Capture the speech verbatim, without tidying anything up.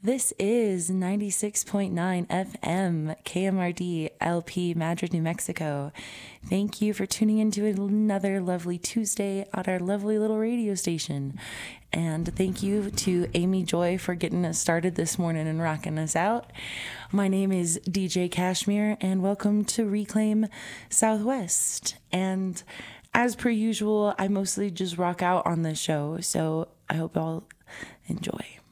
This is ninety-six point nine F M, K M R D L P, Madrid, New Mexico. Thank you for tuning into another lovely Tuesday on our lovely little radio station. And thank you to Amy Joy for getting us started this morning and rocking us out. My name is D J Cashmere, and welcome to Reclaim Southwest. And as per usual, I mostly just rock out on this show, so I hope y'all enjoy.